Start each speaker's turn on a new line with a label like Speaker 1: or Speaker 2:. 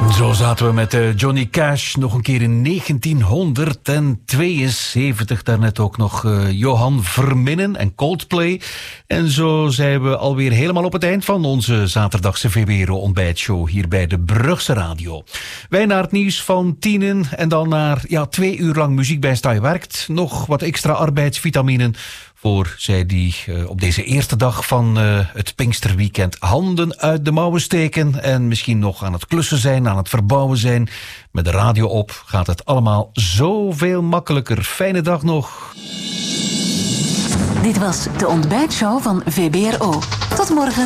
Speaker 1: Zo zaten we met Johnny Cash nog een keer in 1972. Daarnet ook nog Johan Verminnen en Coldplay. En zo zijn we alweer helemaal op het eind van onze zaterdagse VWRO-ontbijtshow hier bij de Brugse Radio. Wij naar het nieuws van 10 en dan naar 2 uur lang muziek bij Sta je Werkt. Nog wat extra arbeidsvitaminen voor zij die op deze eerste dag van het Pinksterweekend handen uit de mouwen steken en misschien nog aan het klussen zijn, aan het verbouwen zijn. Met de radio op gaat het allemaal zoveel makkelijker. Fijne dag nog.
Speaker 2: Dit was de ontbijtshow van VBRO. Tot morgen.